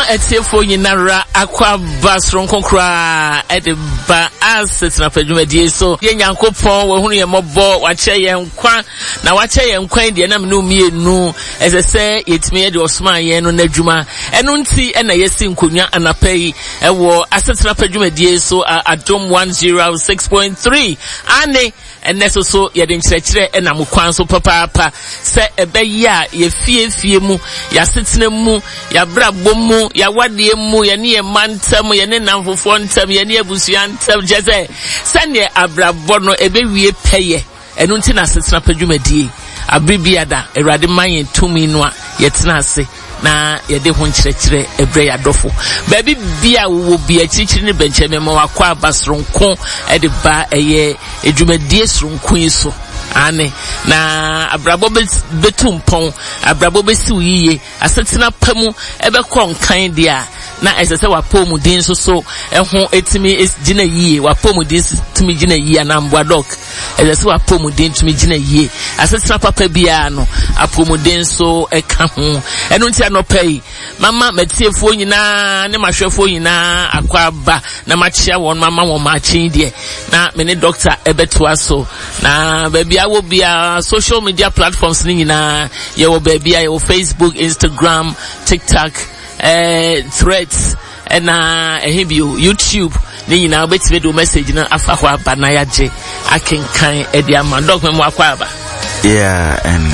etiefo nyinara akwa basron konkra edeba asset na padwumadie so ye nyankopon wo hunu ye mobo wache ye nkwa na wache ye nkwan de na menu mienu esese yetimi ye de osman ye no nadwuma eno nti na yesi nkonwa anapai ewo asset na padwumadie so adom 106.3 ane eneso so ye de nkyerɛkyerɛ na mukwan so papa se ebeya ye fie mu ya setena mu ya brabo mu ya wade mu ya ne mantam ya ne namfofo ntam ya ne abusua ntam jeze sane abrabo no ebewie peye enu nti na setena padwumadie abribiada erade manye tumi no a yetena ase na yede ho nkyerɛkyerɛ ebre ya dofo baabi bia wo bia kyirikyiri ne bencheme ma wakwa abasronko ede ba eye edwumadie sronko yi so ane na abrabo betumpon abrabo besiw yiye asetina pamu ebekɔ nkan dia na esese wapomu din so eho etimi gina yiye wapomu din timi gina yiye na mbwadok esese wapomu din timi gina yiye asetina papa bia no apomu din so eka ho eno ntia no pai mama metiefo nyina ne mahwefo nyina akwaba na machia won mama won machi die na me ne doctor ebeto aso na baby awo bia social media platforms ni nyina ye wo baby ye wo Facebook, Instagram, TikTok, Threads na ehibio YouTube ni nyina obetime do message na afa ho aba na yaje akenkan e dia man doc memo akwa aba and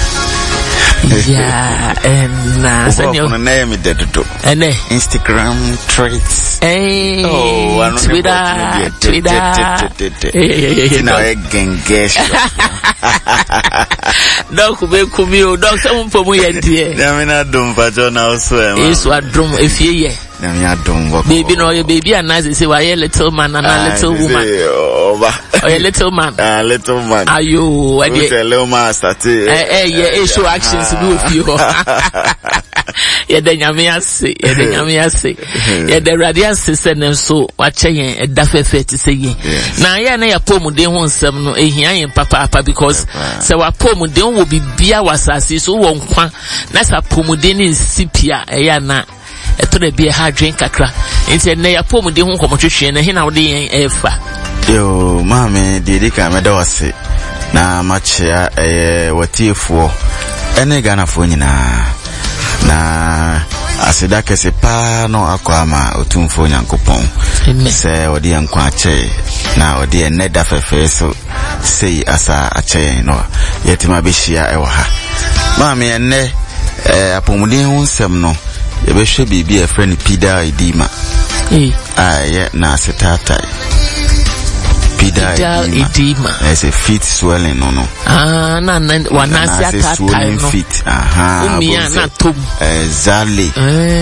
send your name to Instagram, Threads, Twitter. Now again, guess. Doc be kumio, doc some for me and dear. Namina dum pajon also. Is what drum if ye. Namina dum baby no your baby and nice say why a little man and a little woman. Oh, a little man. A little man. Are you a little master? Yeah, show actions to do with you. Yeah, the Yamiasi, yeah, the radiance send so watching a daffy to say. Now, yeah, na pomu de won some no here papa because so a pomu de will be beer was as so won't quan. That's a pomu de in Sipia, na. To the beer hard drink kakra. It's a near pomu de won competition and hina de efa. Yo, mame, didika medawase. Na machia watifu ene Ghana fonyina na asida kese pa no akwama otumfo nyankopon se odi ankwa ache na odi eneda fefe so sei asa ache no yetima behia ewo ha mame ene apomuden ho nsem no ye behwe bibi e friend pida idima na setatai edema as a feet swelling no wanasi swelling feet na tom zale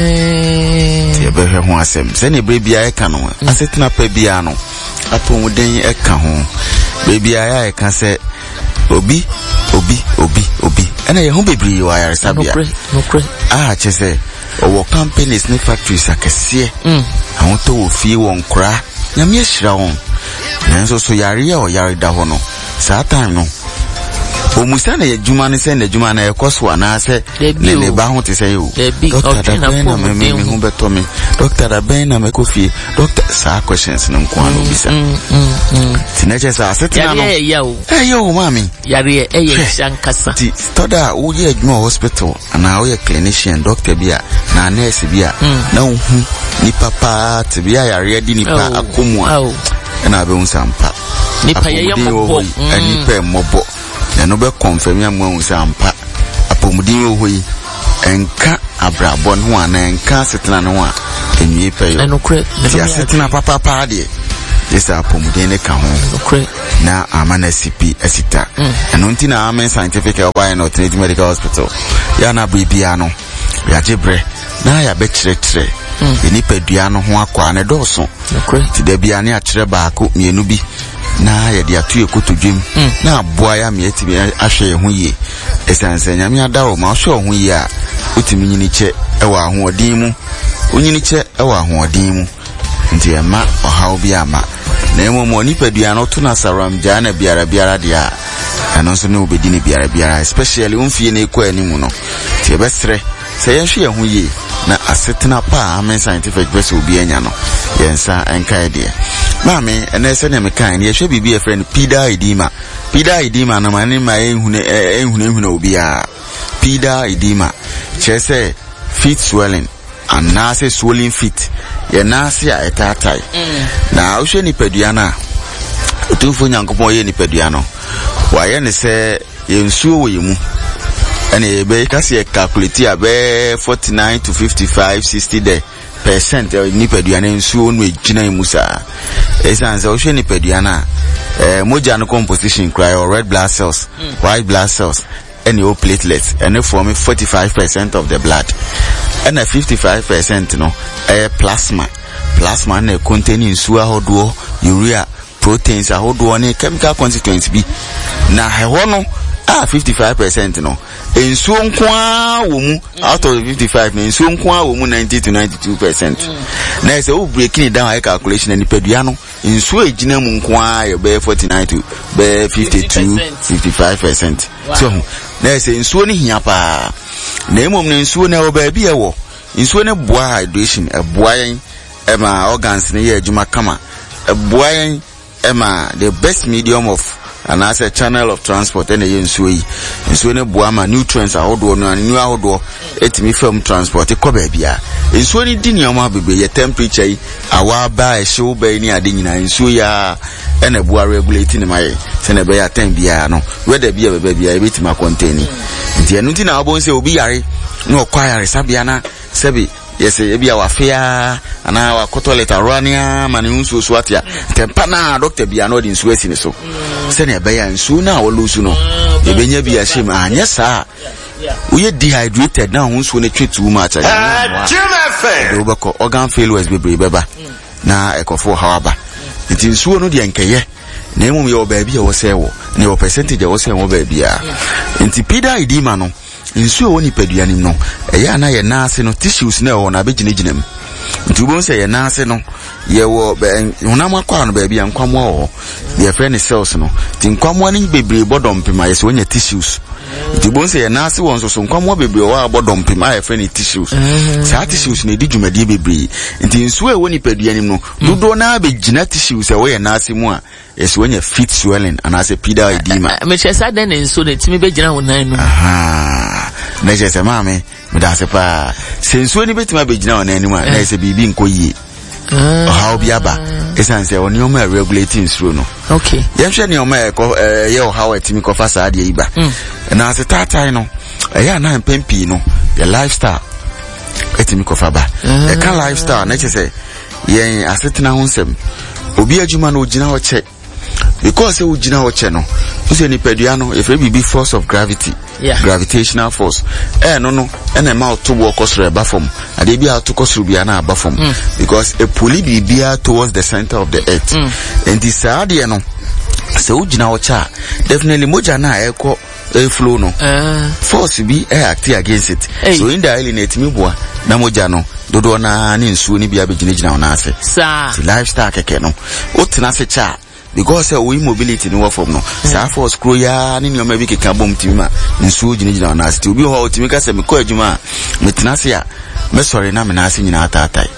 be ho asem se ne brebia e ka no asetena pa bia no apomuden e ka ho brebia e ka se obi ena ye ho bebri wa yare sabia chese owo companies ne factories akese ahon to wo fie won kra nyame ehira won nanso so yare o yare da ho no saa time no omusa na yejuma ne se na juma na ekoso ana se ne ba ho te se yo doctor da ben na me hu beto me doctor da ben na me kofi doctor sa questions no nko ano bisa tinaje sa setina no yo mami yare shankasa ti stoda wo ye adwuma hospital ana wo ye clinician doctor bia na nurse bia na hu ni papa te bia yare di nipa akomua na be unsampa nipa ye mobo nipa mobo na no be confirm ya mu unsampa apomudin ohoyi enka abrabo no ana enka setena no a enwie pe yo enokre ya setena papa de yesa apomudin ne ka ho enokre na amana sipi asita eno ntina amen scientific obai no Trinity Medical Hospital ya na bibia no ya jebre na ya be kyerɛkyerɛ nipa dua no ho akwa ne dɔso ti da bia ne akyerɛ baako mienu bi na ya de atu ekotodwem na aboa ya mieti bi ahwɛ ho yie esanse nyame adawo ma hwɛ ho yie a utimi nyini kyɛ ɛwɔ ahoɔden mu onyini kyɛ ɛwɔ ahoɔden mu nti ema ɔhaw bi ama na emo nipa dua no to na saram gya na biara de a ɛno nso ne obedi ne biara especially umfie na ekɔ animu no ti ebɛsrɛ sɛ yɛhwɛ ho yie na asetena pa amen scientific best obi anya no yensa enka idea maame ene se ne mekan ye hwe bibi e friend pida edema na mane ma ehune obi a pida edema chese feet swelling and nase swelling feet ye nase a etatai na ohwe ni padua na otufo nyankopon ye ni padua no wa ye ne se ye nsuo wo yemu ene be kasi calculate abe 49 to 55 60 de percent ni padua na nsuo no ejina emusa esanse ohwe ni padua na moja no composition cry or red blood cells white blood cells and your platelets and they form 45% of the blood and 55% no plasma na containing sugar ahodo urea proteins ahodo na chemical constituents bi na heho no 55% no ensuo nkwa wo mu out of 55 na ensuo nkwa wo mu 90 to 92%. Na ese o breaking it down calculation and nipadua no ensuo ejina mu nkwa ye be 49 to be 52 55%. So na ese ensuo ni hia pa na emom na ensuo na wo ba bi ewo ensuo ne boa hydration boa yen ema organs ne ye adwuma kama boa yen ema the best medium of and as a channel of transport and nsuo ne boama nutrients ahodo no anu ahodo etimi film transport ko ba bia nsuo ni di nioma bebe ye temperature yi awa ba ehwe ba ni ade nyina nsuo ya ena boa regulate ni maye se na be ya time bia no weather bia bebe bia e betima contain nti enu ti na obo nse obi yare no kwa yare sabia na sebi yes ebia wafia ana wa toilet arania mane nsuo so atia tempa na doctor bia no di nsuo asi ni so se na be ya nsuo na wo lusu no ebenya bia shim anya sa we dehydrated na nsuo ne twe too much do bako organ failures be beba na ekofo hawaba nti nsuo no de nkeye na emum ye oba bia wo se wo ne o percentage wo se wo ba bia nti pida edema no nsuo woni padua nim no eya na ye naase no tissues na wo na begineginem nti ubon se ye naase no ye wo honam akwa no ba bia nkwamo wo ye friend cells no ti nkwamo ni bebre bodom pema ye se wonya tissues nti ubon se ye naase won so nkwamo bebre wo bodom pema ye friend tissues sa tissues na di dwumadi bebre nti nsuo woni padua nim no dodo na begina tissues e wo ye naase mu a yes when you feet swelling and as a pida edema me chesa den nso na timi be gina wonan no na chesa mame me da se pa senso ni betima be gina wonan ni ma na se bibi nkoyi how biaba esanse oni o ma regulating through no okay yehwe ni o ma ye o how etimi ko fa sa de iba na se tatai no ya na mpempi no the lifestyle etimi ko fa ba e ka lifestyle na chese yen asetena honsem obi adwuma na ogina ho che because we jina oche no use ni padua no if we be force of gravity gravitational force no na ma to work us reba from ade bi ato kosuru bia na aba from because a pulley bia towards the center of the earth and this ade no se ujina ocha definitely moja na eko flow no force bi act against it so in the element mi boa na moja no dodo na ni nsuo ni bia begina ona ase sa lifestyle keke no otena se cha because we mobility no from no sa force grow ya ni nyoma bi keka bom timima nsuo gina ona ase obi ho otimi ka se me ko adwuma metena se ya me sorry na me na ase nyina atatai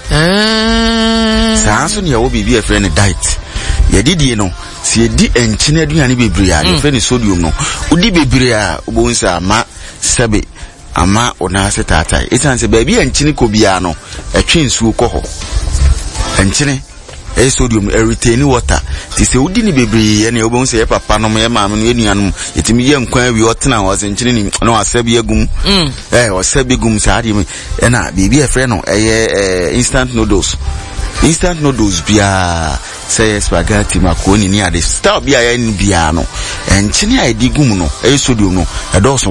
sa so ne wo bibi e friend diet ye didie no si edi enchine aduane bebre ya ne friend sodium no udi bebre a obonsa ama sebe ama ona ase tatai esanse ba bi enchine ko bia no etwe nsuo ko ho enchine sodium retain water ti se udi ni bebre ye ne obon se ye papa no ye maame no enuanom etimi ye nkwan wi otena ho se nkyene ni no asabi agum osabi gum saade mi na bibi e frɛ no instant noodles bia say spaghetti macaroni ni ade style bia ya ni bia no nkyene a edi gum no sodium no edo so